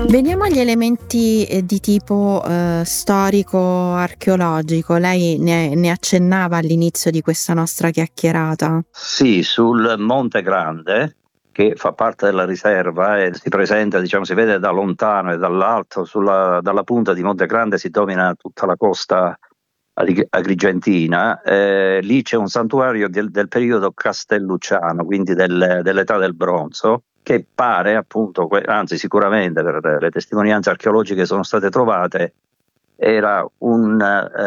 Veniamo agli elementi di tipo storico-archeologico. Lei ne accennava all'inizio di questa nostra chiacchierata. Sì, sul Monte Grande, che fa parte della riserva e si presenta, diciamo, si vede da lontano e dall'alto, dalla punta di Monte Grande si domina tutta la costa agrigentina. Lì c'è un santuario del periodo castellucciano, quindi dell'età del bronzo, che pare appunto, anzi sicuramente per le testimonianze archeologiche che sono state trovate, era un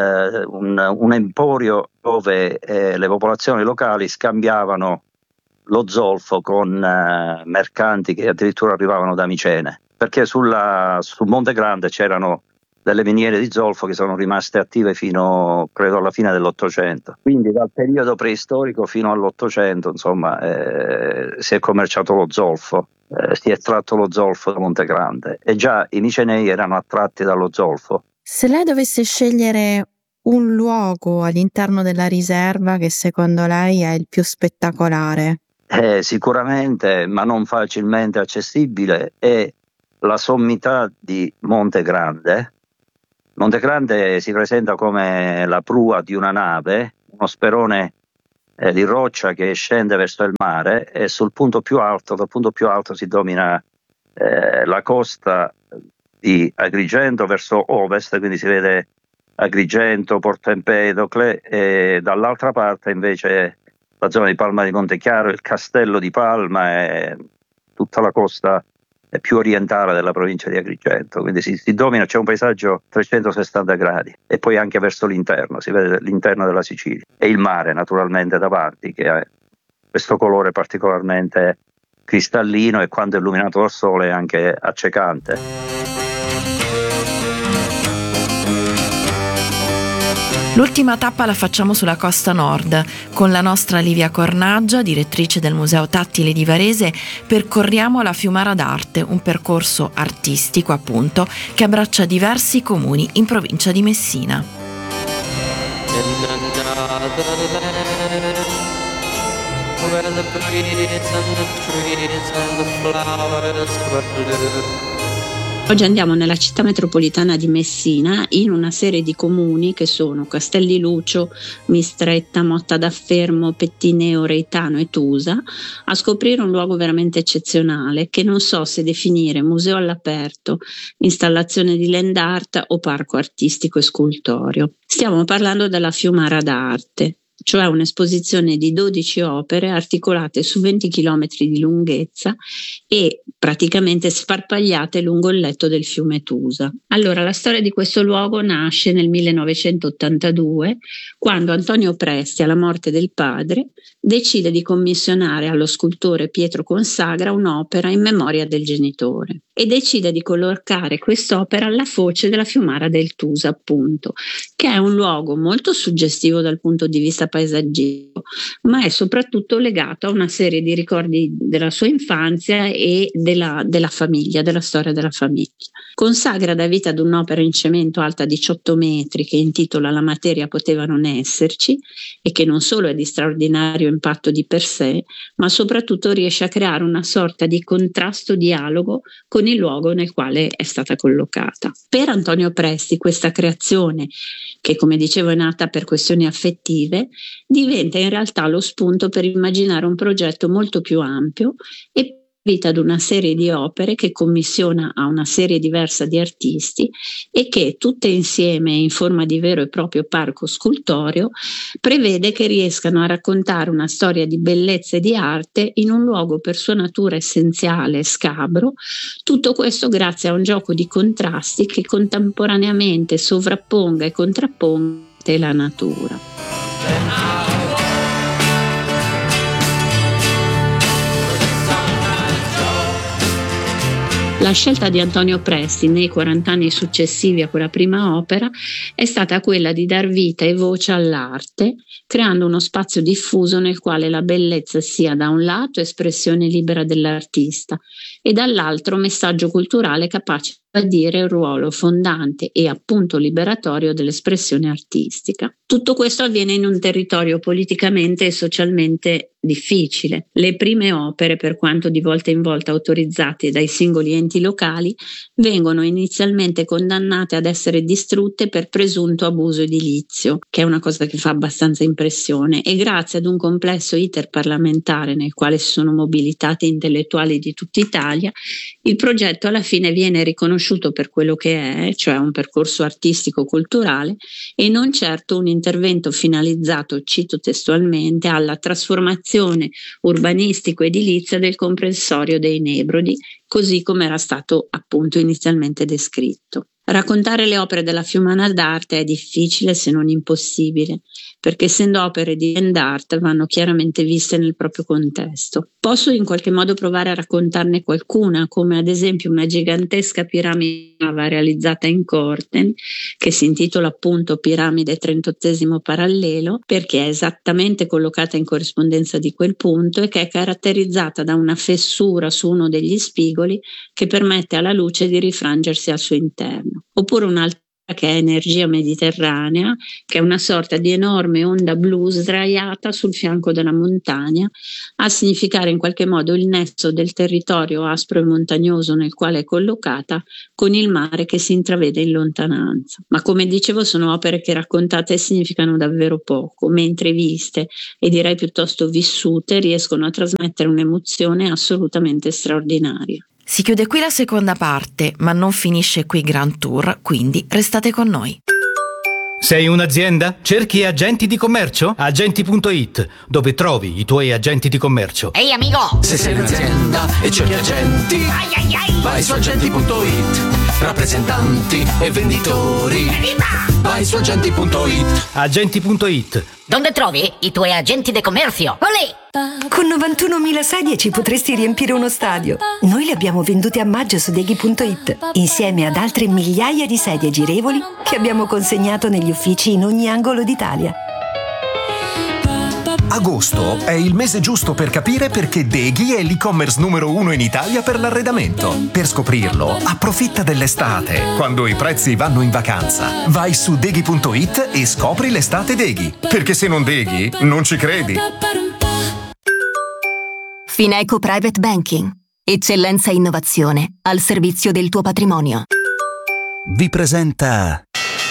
emporio dove le popolazioni locali scambiavano lo zolfo con mercanti che addirittura arrivavano da Micene, perché su Monte Grande c'erano delle miniere di zolfo che sono rimaste attive fino, credo, alla fine dell'Ottocento. Quindi dal periodo preistorico fino all'Ottocento, insomma, si è commerciato lo zolfo, si è estratto lo zolfo da Monte Grande e già i micenei erano attratti dallo zolfo. Se lei dovesse scegliere un luogo all'interno della riserva che secondo lei è il più spettacolare? Sicuramente, ma non facilmente accessibile, è la sommità di Monte Grande. Monte Grande si presenta come la prua di una nave, uno sperone di roccia che scende verso il mare, e dal punto più alto si domina la costa di Agrigento verso ovest, quindi si vede Agrigento, Porto Empedocle, e dall'altra parte invece la zona di Palma di Montechiaro, il castello di Palma e tutta la costa più orientale della provincia di Agrigento, quindi si domina, c'è un paesaggio 360 gradi e poi anche verso l'interno, si vede l'interno della Sicilia e il mare naturalmente davanti, che ha questo colore particolarmente cristallino e quando è illuminato dal sole anche accecante. L'ultima tappa la facciamo sulla costa nord. Con la nostra Livia Cornaggia, direttrice del Museo Tattile di Varese, percorriamo la Fiumara d'Arte, un percorso artistico appunto che abbraccia diversi comuni in provincia di Messina. Oggi andiamo nella città metropolitana di Messina in una serie di comuni che sono Castellilucio, Mistretta, Motta d'Affermo, Pettineo, Reitano e Tusa, a scoprire un luogo veramente eccezionale che non so se definire museo all'aperto, installazione di land art o parco artistico e scultoreo. Stiamo parlando della Fiumara d'Arte, cioè un'esposizione di 12 opere articolate su 20 km di lunghezza e praticamente sparpagliate lungo il letto del fiume Tusa. Allora, la storia di questo luogo nasce nel 1982, quando Antonio Presti, alla morte del padre, decide di commissionare allo scultore Pietro Consagra un'opera in memoria del genitore e decide di collocare quest'opera alla foce della Fiumara del Tusa, appunto, che è un luogo molto suggestivo dal punto di vista paesaggistico, ma è soprattutto legato a una serie di ricordi della sua infanzia e della famiglia, della storia della famiglia. Consagra dà vita ad un'opera in cemento alta 18 metri che intitola La materia poteva non esserci e che non solo è di straordinario impatto di per sé, ma soprattutto riesce a creare una sorta di contrasto dialogo con il luogo nel quale è stata collocata. Per Antonio Presti questa creazione, che come dicevo è nata per questioni affettive, diventa in realtà lo spunto per immaginare un progetto molto più ampio e vita ad una serie di opere che commissiona a una serie diversa di artisti e che tutte insieme in forma di vero e proprio parco scultoreo prevede che riescano a raccontare una storia di bellezza e di arte in un luogo per sua natura essenziale e scabro, tutto questo grazie a un gioco di contrasti che contemporaneamente sovrapponga e contrapponga la natura. La scelta di Antonio Presti nei 40 anni successivi a quella prima opera è stata quella di dar vita e voce all'arte, creando uno spazio diffuso nel quale la bellezza sia da un lato espressione libera dell'artista e dall'altro messaggio culturale capace di dire il ruolo fondante e appunto liberatorio dell'espressione artistica. Tutto questo avviene in un territorio politicamente e socialmente difficile. Le prime opere, per quanto di volta in volta autorizzate dai singoli enti locali, vengono inizialmente condannate ad essere distrutte per presunto abuso edilizio, che è una cosa che fa abbastanza impressione, e grazie ad un complesso iter parlamentare nel quale si sono mobilitati intellettuali di tutta Italia, il progetto alla fine viene riconosciuto per quello che è, cioè un percorso artistico-culturale, e non certo un intervento finalizzato, cito testualmente, alla trasformazione urbanistico-edilizia del comprensorio dei Nebrodi, così come era stato appunto inizialmente descritto. Raccontare le opere della Fiumana d'arte è difficile se non impossibile, perché essendo opere di end art vanno chiaramente viste nel proprio contesto. Posso in qualche modo provare a raccontarne qualcuna, come ad esempio una gigantesca piramide realizzata in Corten, che si intitola appunto Piramide 38° parallelo, perché è esattamente collocata in corrispondenza di quel punto e che è caratterizzata da una fessura su uno degli spigoli che permette alla luce di rifrangersi al suo interno. Oppure un'altra che è Energia Mediterranea, che è una sorta di enorme onda blu sdraiata sul fianco della montagna, a significare in qualche modo il nesso del territorio aspro e montagnoso nel quale è collocata con il mare che si intravede in lontananza. Ma come dicevo, sono opere che raccontate significano davvero poco, mentre viste, e direi piuttosto vissute, riescono a trasmettere un'emozione assolutamente straordinaria. Si chiude qui la seconda parte, ma non finisce qui Grand Tour, quindi restate con noi. Sei un'azienda? Cerchi agenti di commercio? Agenti.it, dove trovi i tuoi agenti di commercio. Ehi amico! Se sei un'azienda e cerchi agenti, vai su agenti.it. Rappresentanti e venditori, vai su agenti.it. Agenti.it. Dove trovi i tuoi agenti di commercio? Olè! Con 91.000 sedie ci potresti riempire uno stadio. Noi le abbiamo vendute a maggio su Deghi.it, insieme ad altre migliaia di sedie girevoli che abbiamo consegnato negli uffici in ogni angolo d'Italia. Agosto è il mese giusto per capire perché Deghi è l'e-commerce numero 1 in Italia per l'arredamento. Per scoprirlo, approfitta dell'estate, quando i prezzi vanno in vacanza. Vai su Deghi.it e scopri l'estate Deghi. Perché se non Deghi, non ci credi. Fineco Private Banking. Eccellenza e innovazione al servizio del tuo patrimonio. Vi presenta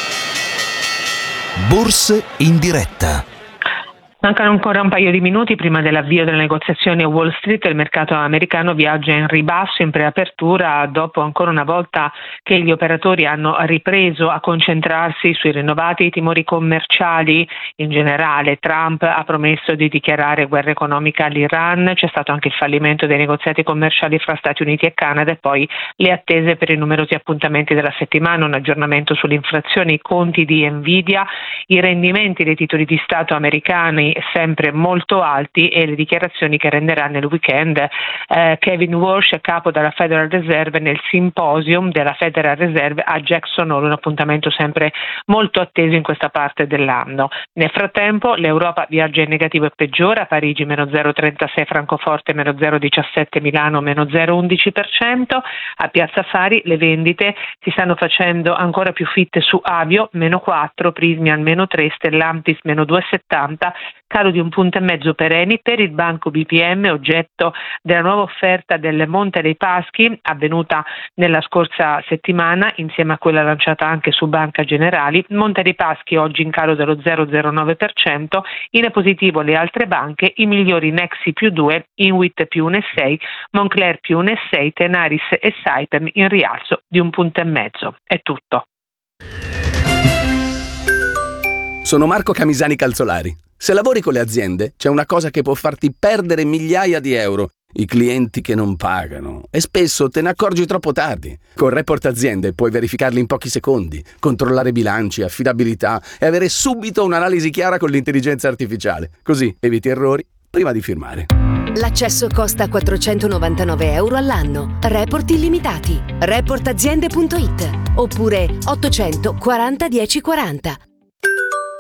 Borse in diretta. Mancano ancora un paio di minuti prima dell'avvio delle negoziazioni a Wall Street. Il mercato americano viaggia in ribasso in preapertura dopo ancora una volta che gli operatori hanno ripreso a concentrarsi sui rinnovati timori commerciali in generale. Trump ha promesso di dichiarare guerra economica all'Iran, c'è stato anche il fallimento dei negoziati commerciali fra Stati Uniti e Canada e poi le attese per i numerosi appuntamenti della settimana, un aggiornamento sull'inflazione, i conti di Nvidia, i rendimenti dei titoli di Stato americani sempre molto alti e le dichiarazioni che renderà nel weekend Kevin Walsh, capo della Federal Reserve, nel Symposium della Federal Reserve a Jackson Hole, un appuntamento sempre molto atteso in questa parte dell'anno. Nel frattempo l'Europa viaggia in negativo e peggiora, Parigi meno 0,36, Francoforte meno 0,17, Milano meno 0,11%, a Piazza Fari le vendite si stanno facendo ancora più fitte su Avio meno 4, Prysmian meno 3, Stellantis meno 2,70, calo di 1,5 punti per Eni, per il banco BPM, oggetto della nuova offerta del Monte dei Paschi avvenuta nella scorsa settimana insieme a quella lanciata anche su Banca Generali. Monte dei Paschi oggi in calo dello 0,09%, in positivo le altre banche, i migliori Nexi più 2, Inwit più 1,6, Moncler più 1,6, Tenaris e Saipem in rialzo di 1,5 punti. È tutto. Sono Marco Camisani Calzolari. Se lavori con le aziende, c'è una cosa che può farti perdere migliaia di euro: i clienti che non pagano. E spesso te ne accorgi troppo tardi. Con Report Aziende puoi verificarli in pochi secondi, controllare bilanci, affidabilità e avere subito un'analisi chiara con l'intelligenza artificiale. Così eviti errori prima di firmare. L'accesso costa 499 euro all'anno. Report illimitati. Reportaziende.it oppure 840 1040.